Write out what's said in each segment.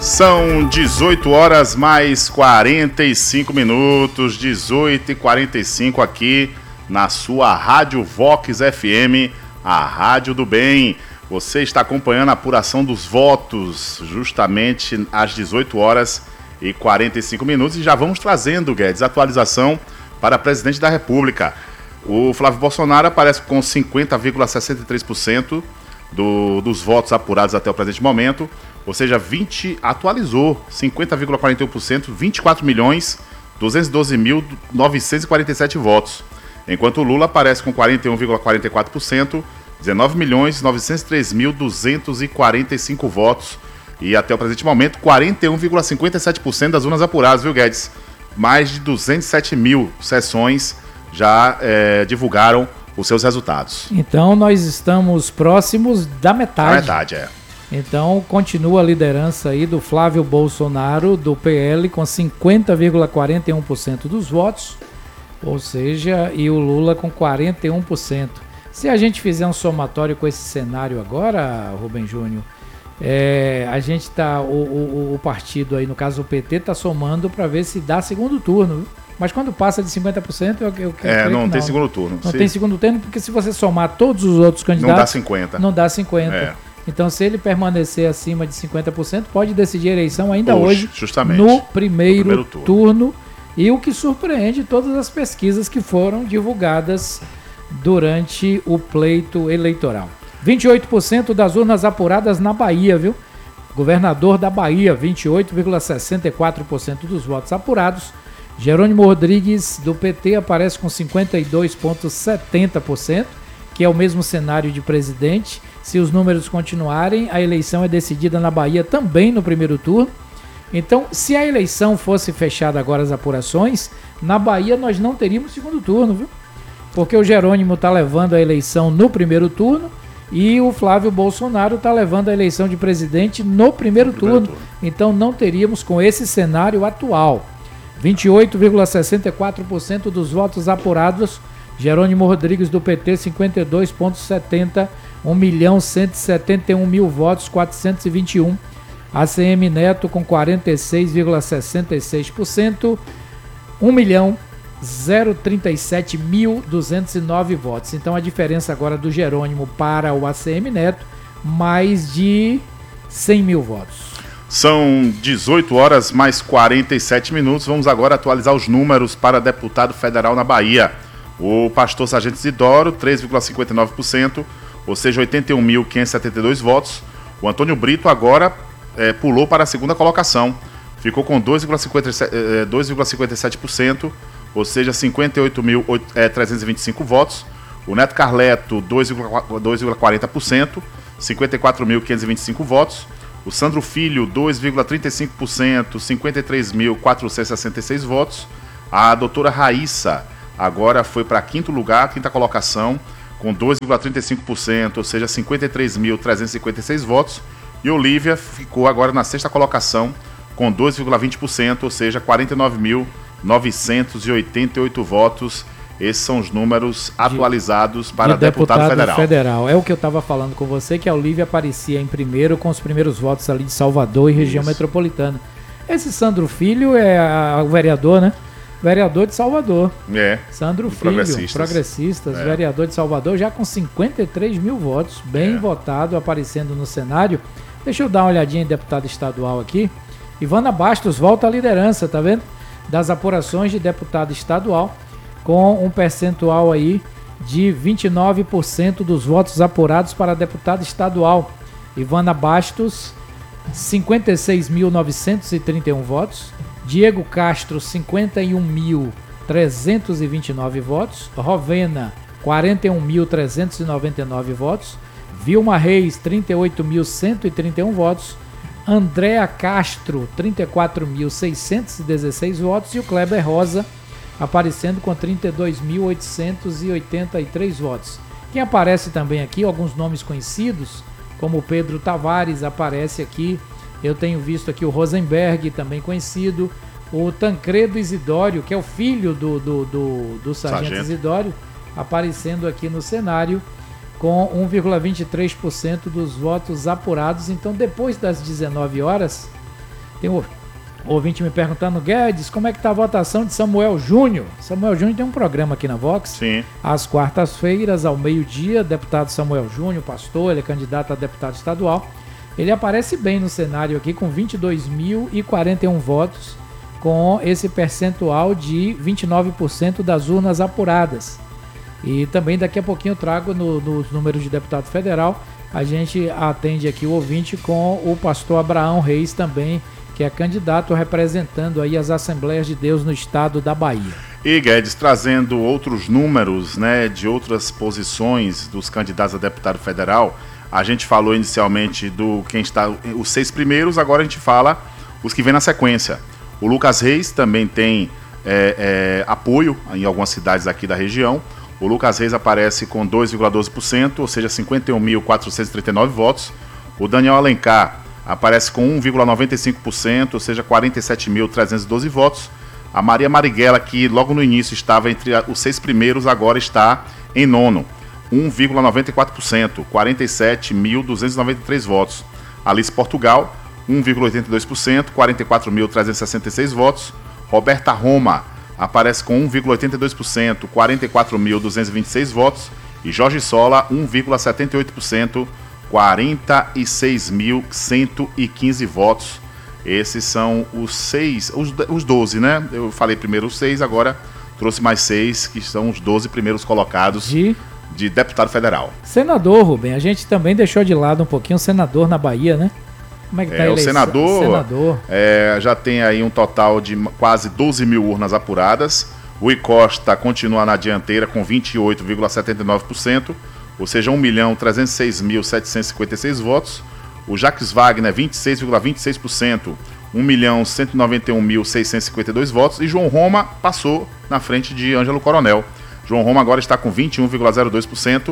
São 18 horas mais 45 minutos, 18h45 aqui na sua Rádio Vox FM, a Rádio do Bem. Você está acompanhando a apuração dos votos justamente às 18 horas e 45 minutos e já vamos trazendo, Guedes, atualização para presidente da República. O Flávio Bolsonaro aparece com 50,63% dos votos apurados até o presente momento. Ou seja, atualizou 50,41%, 24.212.947 votos. Enquanto o Lula aparece com 41,44%, 19.903.245 votos. E até o presente momento, 41,57% das urnas apuradas, viu, Guedes? Mais de 207 mil sessões já divulgaram os seus resultados. Então, nós estamos próximos da metade. A metade, Então, continua a liderança aí do Flávio Bolsonaro, do PL, com 50,41% dos votos, ou seja, e o Lula com 41%. Se a gente fizer um somatório com esse cenário agora, Rubem Júnior, a gente está, o partido aí, no caso o PT, está somando para ver se dá segundo turno, viu? Mas quando passa de 50%, não tem segundo turno. Não tem segundo turno, porque se você somar todos os outros candidatos... Não dá 50. Não dá 50. Então, se ele permanecer acima de 50%, pode decidir a eleição ainda hoje, justamente, no primeiro turno. E o que surpreende todas as pesquisas que foram divulgadas durante o pleito eleitoral. 28% das urnas apuradas na Bahia, viu? Governador da Bahia, 28,64% dos votos apurados. Jerônimo Rodrigues, do PT, aparece com 52,70%, que é o mesmo cenário de presidente. Se os números continuarem, a eleição é decidida na Bahia também no primeiro turno. Então, se a eleição fosse fechada agora as apurações, na Bahia nós não teríamos segundo turno, viu? Porque o Jerônimo está levando a eleição no primeiro turno e o Flávio Bolsonaro está levando a eleição de presidente no primeiro turno. Então, não teríamos com esse cenário atual. 28,64% dos votos apurados, Jerônimo Rodrigues do PT, 52,70%, 1.171.000 votos, 421. ACM Neto com 46,66%, 1.037.209 votos. Então a diferença agora do Jerônimo para o ACM Neto, mais de 100 mil votos. São 18 horas mais 47 minutos. Vamos agora atualizar os números para deputado federal na Bahia. O pastor Sargento Isidoro, 3,59%, ou seja, 81.572 votos. O Antônio Brito agora pulou para a segunda colocação. Ficou com 2,57%, ou seja, 58.325 votos. O Neto Carleto, 2,40%, 54.525 votos. O Sandro Filho, 2,35%, 53.466 votos. A doutora Raíssa agora foi para quinta colocação, com 2,35%, ou seja, 53.356 votos. E Olívia ficou agora na sexta colocação, com 2,20%, ou seja, 49.988 votos. Esses são os números atualizados para deputado federal. É o que eu estava falando com você, que a Olívia aparecia em primeiro com os primeiros votos ali de Salvador e região metropolitana. Esse Sandro Filho é o vereador, né? Vereador de Salvador. Sandro Filho, progressistas, vereador de Salvador, já com 53 mil votos, bem votado, aparecendo no cenário. Deixa eu dar uma olhadinha em deputado estadual aqui. Ivana Bastos volta à liderança, tá vendo? Das apurações de deputado estadual, com um percentual aí de 29% dos votos apurados para deputado estadual. Ivana Bastos, 56.931 votos. Diego Castro, 51.329 votos. Rovena, 41.399 votos. Vilma Reis, 38.131 votos. Andréa Castro, 34.616 votos. E o Kleber Rosa, aparecendo com 32.883 votos. Quem aparece também aqui, alguns nomes conhecidos, como o Pedro Tavares aparece aqui. Eu tenho visto aqui o Rosenberg, também conhecido. O Tancredo Isidório, que é o filho do Sargento Isidório, aparecendo aqui no cenário com 1,23% dos votos apurados. Então, depois das 19 horas, Tem um ouvinte me perguntando, Guedes, como é que está a votação de Samuel Júnior? Samuel Júnior tem um programa aqui na Vox. Sim. Às quartas-feiras, ao meio-dia, deputado Samuel Júnior, pastor, ele é candidato a deputado estadual. Ele aparece bem no cenário aqui com 22.041 votos, com esse percentual de 29% das urnas apuradas. E também daqui a pouquinho eu trago nos números de deputado federal, a gente atende aqui o ouvinte com o pastor Abraão Reis também, que é candidato representando aí as Assembleias de Deus no estado da Bahia. E Guedes, trazendo outros números, né, de outras posições dos candidatos a deputado federal, a gente falou inicialmente os 6 primeiros, agora a gente fala os que vêm na sequência. O Lucas Reis também tem apoio em algumas cidades aqui da região. O Lucas Reis aparece com 2,12%, ou seja, 51.439 votos. O Daniel Alencar aparece com 1,95%, ou seja, 47.312 votos. A Maria Marighella, que logo no início estava entre os 6 primeiros, agora está em nono, 1,94%, 47.293 votos. Alice Portugal, 1,82%, 44.366 votos. Roberta Roma aparece com 1,82%, 44.226 votos. E Jorge Sola, 1,78%, 46.115 votos. Esses são os 12, né? Eu falei primeiro os 6, agora trouxe mais 6, que são os 12 primeiros colocados de deputado federal. Senador, Rubem, a gente também deixou de lado um pouquinho o senador na Bahia, né? Como é que tá a eleição? O senador já tem aí um total de quase 12 mil urnas apuradas. Rui Costa continua na dianteira com 28,79%, ou seja, 1.306.756 votos. O Jacques Wagner, 26,26%, 1.191.652 votos. E João Roma passou na frente de Ângelo Coronel. João Roma agora está com 21,02%,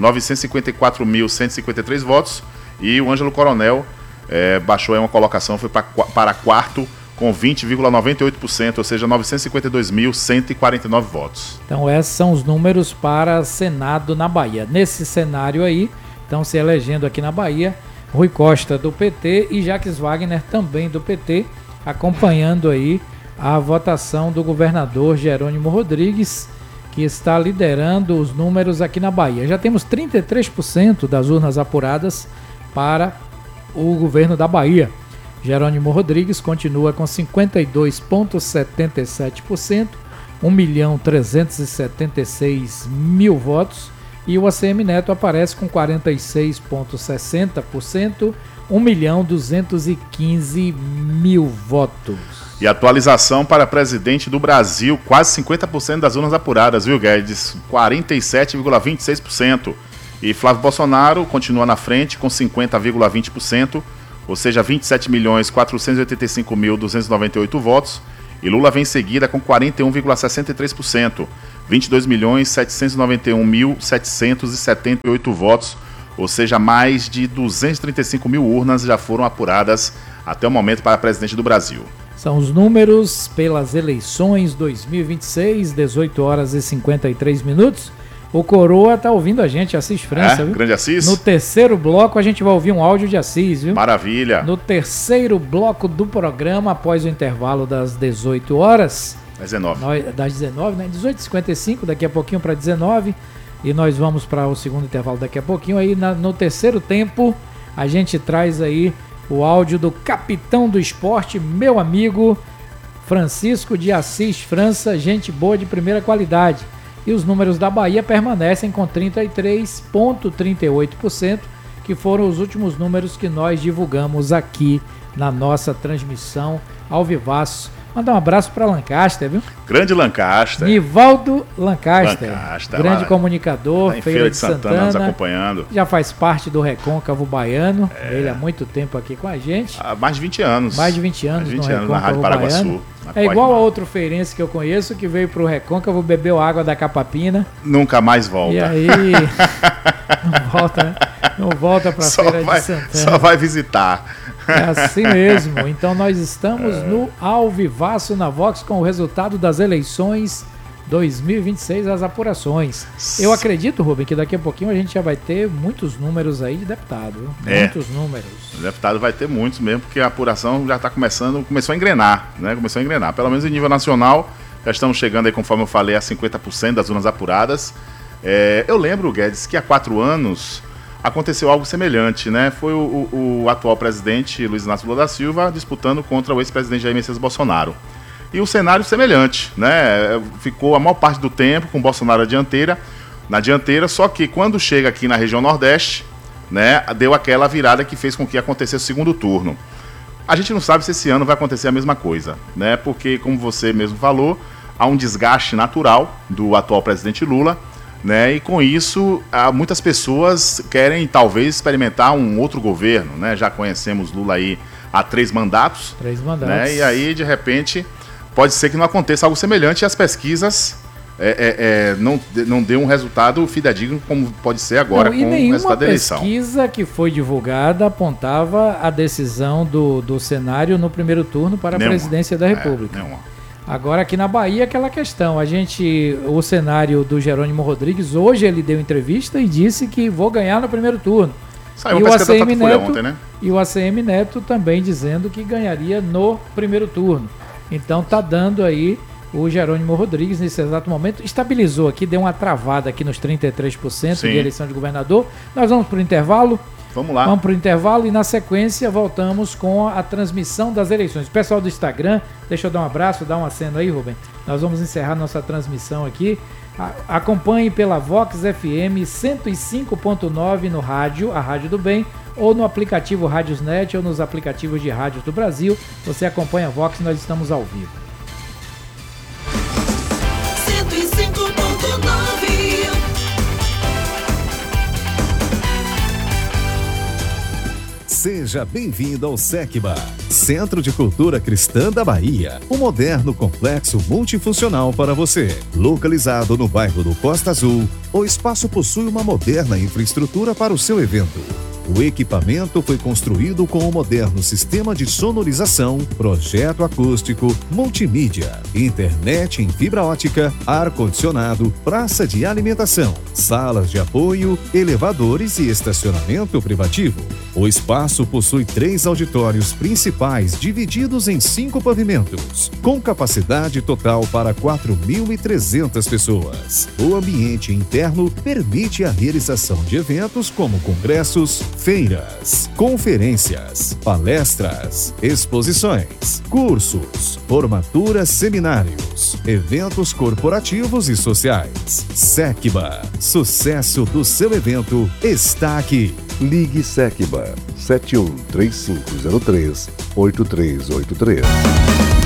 954.153 votos. E o Ângelo Coronel baixou uma colocação, foi para quarto com 20,98%, ou seja, 952.149 votos. Então esses são os números para Senado na Bahia. Nesse cenário aí, estão se elegendo aqui na Bahia, Rui Costa do PT e Jacques Wagner também do PT, acompanhando aí a votação do governador Jerônimo Rodrigues, que está liderando os números aqui na Bahia. Já temos 33% das urnas apuradas para o governo da Bahia. Jerônimo Rodrigues continua com 52,77%, 1.376.000 votos, e o ACM Neto aparece com 46,60%, 1.215.000 votos. E atualização para presidente do Brasil, quase 50% das urnas apuradas, viu, Guedes? 47,26%. E Flávio Bolsonaro continua na frente com 50,20%, ou seja, 27.485.298 votos. E Lula vem em seguida com 41,63%, 22.791.778 votos, ou seja, mais de 235 mil urnas já foram apuradas até o momento para presidente do Brasil. São os números pelas eleições 2026, 18 horas e 53 minutos. O Coroa está ouvindo a gente, Assis França, viu? Grande Assis. No terceiro bloco a gente vai ouvir um áudio de Assis, viu? Maravilha. No terceiro bloco do programa, após o intervalo das 18 horas. Das 19. Das 19, né? 18h55, daqui a pouquinho para 19. E nós vamos para o segundo intervalo daqui a pouquinho. Aí no terceiro tempo, a gente traz aí o áudio do capitão do esporte, meu amigo Francisco de Assis França, gente boa de primeira qualidade. E os números da Bahia permanecem com 33,38%, que foram os últimos números que nós divulgamos aqui na nossa transmissão ao vivaço. Mandar um abraço para Lancaster, viu? Grande Lancaster. Nivaldo Lancaster, grande comunicador, tá em Feira de Santana nos acompanhando. Já faz parte do Recôncavo Baiano, ele há muito tempo aqui com a gente. Há mais de 20 anos. Mais de 20 anos, no Recôncavo na Rádio Paraguaçu. É igual a outro feirense que eu conheço que veio pro Recôncavo, bebeu água da Capapina. Nunca mais volta. E aí, não volta, né? Não volta pra Feira de Santana. Só vai visitar. É assim mesmo. Então nós estamos no ao vivaço na Vox com o resultado das eleições 2026 as apurações. Eu acredito, Rubem, que daqui a pouquinho a gente já vai ter muitos números aí de deputado. Muitos números. O deputado vai ter muitos mesmo, porque a apuração já está começou a engrenar, né? Começou a engrenar. Pelo menos em nível nacional, já estamos chegando aí, conforme eu falei, a 50% das urnas apuradas. Eu lembro, Guedes, que há 4 anos aconteceu algo semelhante, né? Foi o atual presidente Luiz Inácio Lula da Silva disputando contra o ex-presidente Jair Messias Bolsonaro. E o cenário semelhante, né? Ficou a maior parte do tempo com o Bolsonaro na dianteira, só que quando chega aqui na região Nordeste, né, deu aquela virada que fez com que acontecesse o segundo turno. A gente não sabe se esse ano vai acontecer a mesma coisa, né? Porque, como você mesmo falou, há um desgaste natural do atual presidente Lula, né? E com isso, muitas pessoas querem talvez experimentar um outro governo, né? Já conhecemos Lula aí há 3 mandatos. 3 mandatos. Né? E aí, de repente, pode ser que não aconteça algo semelhante e as pesquisas não dê um resultado fidedigno como pode ser agora com o resultado da eleição. Nenhuma pesquisa que foi divulgada apontava a decisão do cenário no primeiro turno para a presidência da República. Agora aqui na Bahia aquela questão, o cenário do Jerônimo Rodrigues, hoje ele deu entrevista e disse que vou ganhar no primeiro turno. Saiu uma pesquisa da Datafolha ontem, né? E o ACM Neto também dizendo que ganharia no primeiro turno. Então tá dando aí o Jerônimo Rodrigues nesse exato momento. Estabilizou aqui, deu uma travada aqui nos 33% Sim. de eleição de governador. Nós vamos para o intervalo. Vamos lá. Vamos para o intervalo e na sequência voltamos com a transmissão das eleições. O pessoal do Instagram, deixa eu dar um abraço, dar um aceno aí, Rubem. Nós vamos encerrar nossa transmissão aqui. Acompanhe pela Vox FM 105.9 no rádio, a Rádio do Bem, ou no aplicativo Rádiosnet ou nos aplicativos de rádios do Brasil. Você acompanha a Vox, nós estamos ao vivo. 105.9. Seja bem-vindo ao SECBA, Centro de Cultura Cristã da Bahia, um moderno complexo multifuncional para você. Localizado no bairro do Costa Azul, o espaço possui uma moderna infraestrutura para o seu evento. O equipamento foi construído com um moderno sistema de sonorização, projeto acústico, multimídia, internet em fibra ótica, ar-condicionado, praça de alimentação, salas de apoio, elevadores e estacionamento privativo. O espaço possui 3 auditórios principais divididos em 5 pavimentos, com capacidade total para 4.300 pessoas. O ambiente interno permite a realização de eventos como congressos, feiras, conferências, palestras, exposições, cursos, formaturas, seminários, eventos corporativos e sociais. SECBA, sucesso do seu evento está aqui. Ligue SECBA 713503-8383.